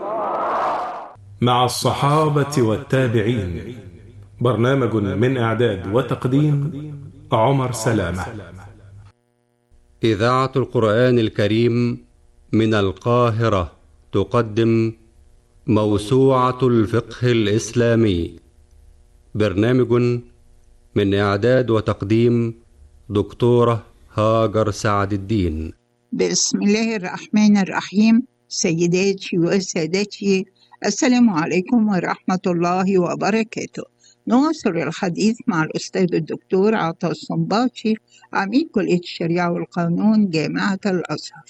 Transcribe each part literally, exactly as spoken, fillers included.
مع الصحابة والتابعين، برنامج من إعداد وتقديم عمر سلامة. إذاعة القرآن الكريم من القاهرة تقدم موسوعة الفقه الإسلامي، برنامج من إعداد وتقديم دكتورة هاجر سعد الدين. بسم الله الرحمن الرحيم. سيداتي وسادتي، السلام عليكم ورحمة الله وبركاته. نواصل الحديث مع الأستاذ الدكتور عطا الصنباطي، عميد كلية الشريعة والقانون جامعة الأزهر.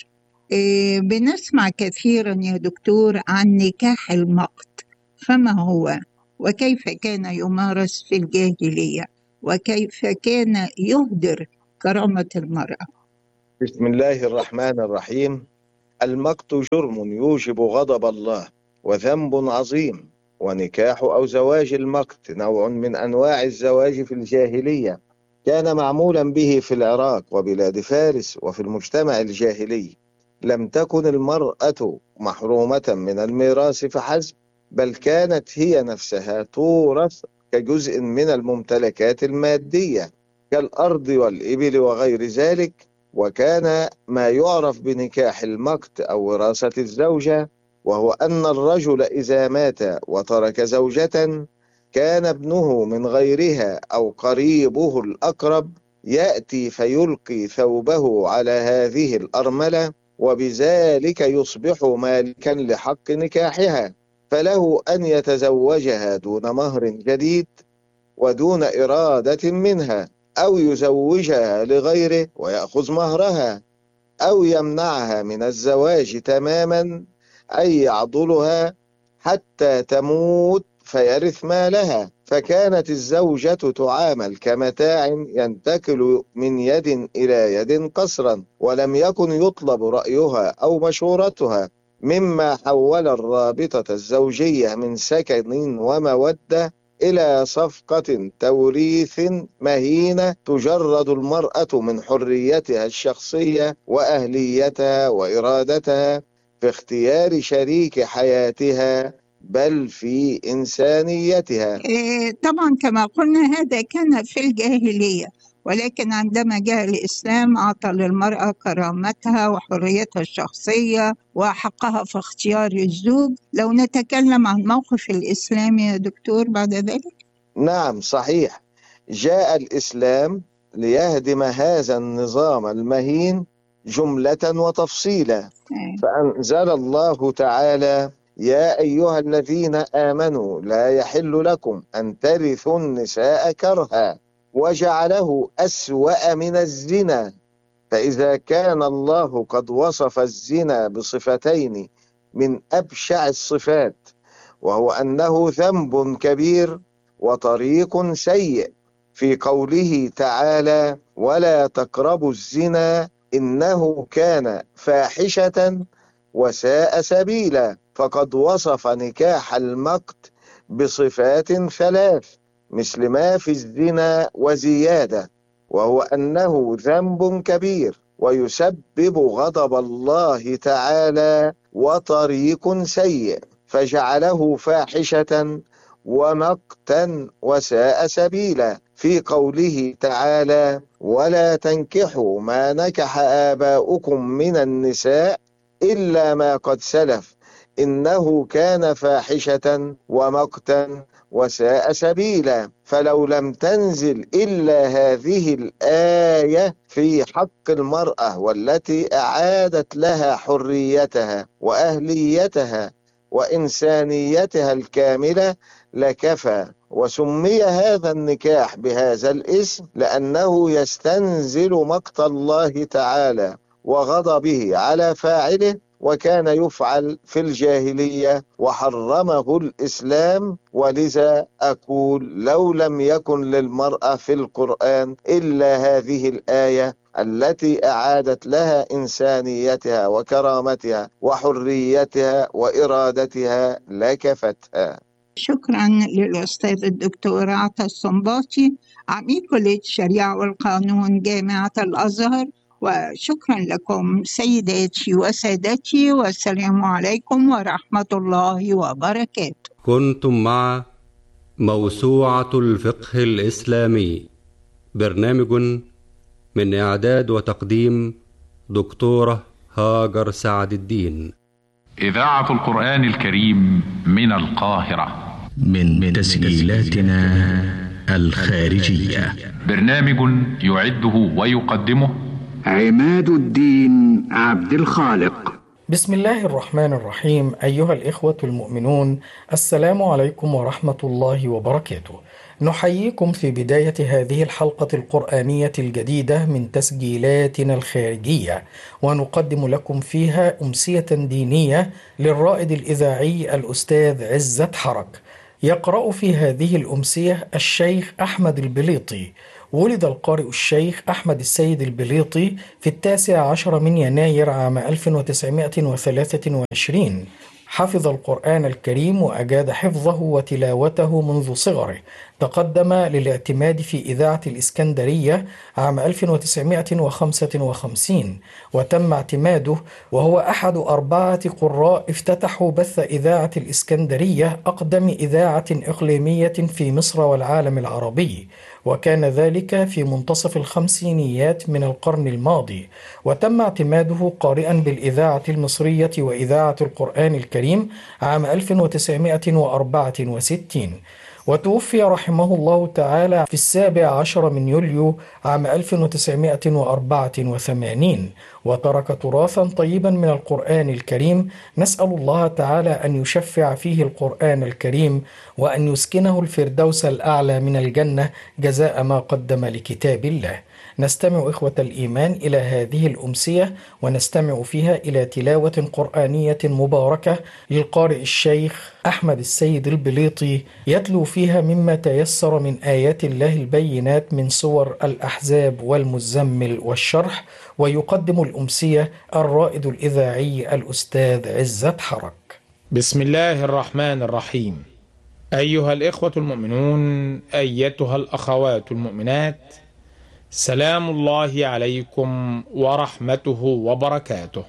إيه بنسمع كثيرا يا دكتور عن نكاح المقت، فما هو وكيف كان يمارس في الجاهلية وكيف كان يهدر كرامة المرأة؟ بسم الله الرحمن الرحيم. المقت جرم يوجب غضب الله وذنب عظيم، ونكاح أو زواج المقت نوع من أنواع الزواج في الجاهلية، كان معمولا به في العراق وبلاد فارس وفي المجتمع الجاهلي. لم تكن المرأة محرومة من الميراث فحسب، بل كانت هي نفسها تورث كجزء من الممتلكات المادية كالأرض والإبل وغير ذلك. وكان ما يعرف بنكاح المقت أو وراثة الزوجة، وهو أن الرجل إذا مات وترك زوجة، كان ابنه من غيرها أو قريبه الأقرب يأتي فيلقي ثوبه على هذه الأرملة، وبذلك يصبح مالكا لحق نكاحها، فله أن يتزوجها دون مهر جديد ودون إرادة منها، أو يزوجها لغيره ويأخذ مهرها، أو يمنعها من الزواج تماما، أي يعضلها حتى تموت فيرث مالها. فكانت الزوجة تعامل كمتاع ينتقل من يد إلى يد قسرا، ولم يكن يطلب رأيها أو مشورتها، مما حول الرابطة الزوجية من سكن ومودة إلى صفقة توريث مهينة تجرد المرأة من حريتها الشخصية وأهليتها وإرادتها في اختيار شريك حياتها، بل في إنسانيتها. إيه طبعا كما قلنا هذا كان في الجاهلية، ولكن عندما جاء الإسلام أعطى للمرأة كرامتها وحريتها الشخصية وحقها في اختيار الزوج. لو نتكلم عن موقف الإسلام يا دكتور بعد ذلك. نعم صحيح، جاء الإسلام ليهدم هذا النظام المهين جملة وتفصيلا، فأنزل الله تعالى: يا أيها الذين آمنوا لا يحل لكم أن ترثوا النساء كرها، وجعله أسوأ من الزنا. فإذا كان الله قد وصف الزنا بصفتين من أبشع الصفات، وهو أنه ذنب كبير وطريق سيء، في قوله تعالى: ولا تقربوا الزنا إنه كان فاحشة وساء سبيلا، فقد وصف نكاح المقت بصفات ثلاث مثل ما في الزنا وزيادة، وهو أنه ذنب كبير ويسبب غضب الله تعالى وطريق سيء، فجعله فاحشة ومقتا وساء سبيلا، في قوله تعالى: ولا تنكحوا ما نكح آباؤكم من النساء إلا ما قد سلف إنه كان فاحشة ومقتا وساء سبيلا. فلو لم تنزل إلا هذه الآية في حق المرأة، والتي أعادت لها حريتها وأهليتها وإنسانيتها الكاملة، لكفى. وسمي هذا النكاح بهذا الاسم لأنه يستنزل مقت الله تعالى وغضبه على فاعله، وكان يفعل في الجاهلية وحرمه الإسلام. ولذا أقول لو لم يكن للمرأة في القرآن إلا هذه الآية التي أعادت لها إنسانيتها وكرامتها وحريتها وإرادتها لكفتها. شكرا للأستاذ الدكتور عطا الصنباطي، عميد كلية الشريعة والقانون جامعة الأزهر وشكرا لكم سيداتي وسادتي، والسلام عليكم ورحمة الله وبركاته. كنتم مع موسوعة الفقه الإسلامي، برنامج من إعداد وتقديم دكتورة هاجر سعد الدين. إذاعة القرآن الكريم من القاهرة، من تسجيلاتنا الخارجية. برنامج يعده ويقدمه عماد الدين عبد الخالق. بسم الله الرحمن الرحيم. أيها الإخوة المؤمنون، السلام عليكم ورحمة الله وبركاته. نحييكم في بداية هذه الحلقة القرآنية الجديدة من تسجيلاتنا الخارجية، ونقدم لكم فيها أمسية دينية للرائد الإذاعي الأستاذ عزت حرك. يقرأ في هذه الأمسية الشيخ أحمد البليطي. ولد القارئ الشيخ أحمد السيد البليطي في التاسع عشر من يناير عام ألف وتسعمائة وثلاثة وعشرين. حفظ القرآن الكريم وأجاد حفظه وتلاوته منذ صغره. تقدم للاعتماد في إذاعة الإسكندرية عام ألف وتسعمائة وخمسة وخمسين، وتم اعتماده وهو أحد أربعة قراء افتتحوا بث إذاعة الإسكندرية، أقدم إذاعة إقليمية في مصر والعالم العربي، وكان ذلك في منتصف الخمسينيات من القرن الماضي. وتم اعتماده قارئا بالإذاعة المصرية وإذاعة القرآن الكريم عام ألف وتسعمائة وأربعة وستين، وتوفي رحمه الله تعالى في السابع عشر من يوليو عام ألف وتسعمائة وأربعة وثمانين، وترك تراثا طيبا من القرآن الكريم. نسأل الله تعالى أن يشفع فيه القرآن الكريم، وأن يسكنه الفردوس الأعلى من الجنة جزاء ما قدم لكتاب الله. نستمع إخوة الإيمان إلى هذه الأمسية، ونستمع فيها إلى تلاوة قرآنية مباركة للقارئ الشيخ أحمد السيد البليطي، يتلو فيها مما تيسر من آيات الله البينات من سور الأحزاب والمزمل والشرح. ويقدم الأمسية الرائد الإذاعي الأستاذ عزت حرك. بسم الله الرحمن الرحيم. أيها الإخوة المؤمنون، أيتها الأخوات المؤمنات، سلام الله عليكم ورحمته وبركاته.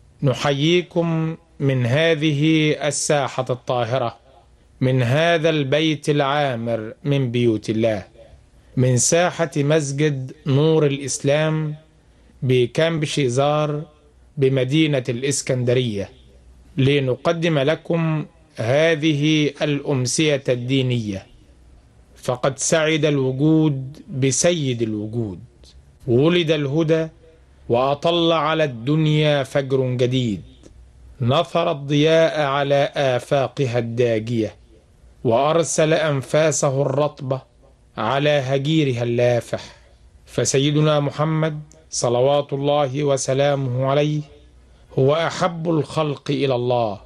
نحييكم من هذه الساحة الطاهرة، من هذا البيت العامر من بيوت الله، من ساحة مسجد نور الإسلام بكامب شيزار بمدينة الإسكندرية، لنقدم لكم هذه الأمسية الدينية. فقد سعد الوجود بسيد الوجود، ولد الهدى وأطل على الدنيا فجر جديد، نثر الضياء على آفاقها الداجية، وأرسل أنفاسه الرطبة على هجيرها اللافح. فسيدنا محمد صلوات الله وسلامه عليه هو أحب الخلق إلى الله،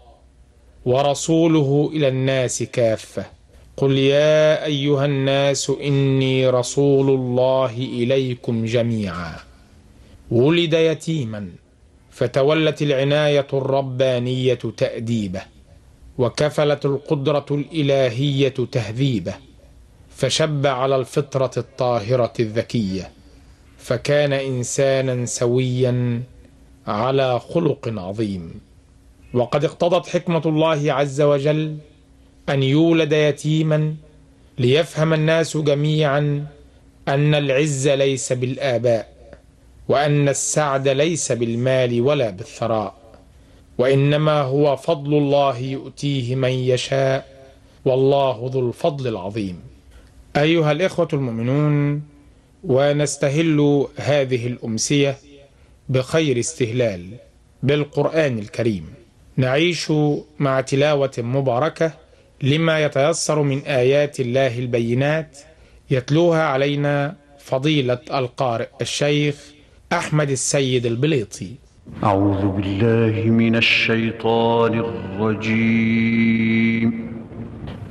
ورسوله إلى الناس كافة. قل يا أيها الناس إني رسول الله إليكم جميعا. ولد يتيما فتولت العناية الربانية تأديبه، وكفلت القدرة الإلهية تهذيبه، فشب على الفطرة الطاهرة الذكية، فكان إنسانا سويا على خلق عظيم. وقد اقتضت حكمة الله عز وجل أن يولد يتيما ليفهم الناس جميعا أن العز ليس بالآباء، وأن السعد ليس بالمال ولا بالثراء، وإنما هو فضل الله يؤتيه من يشاء، والله ذو الفضل العظيم. أيها الإخوة المؤمنون، ونستهل هذه الأمسية بخير استهلال بالقرآن الكريم. نعيش مع تلاوة مباركة لما يتيسر من آيات الله البينات، يتلوها علينا فضيلة القارئ الشيخ أحمد السيد البليطي. أعوذ بالله من الشيطان الرجيم.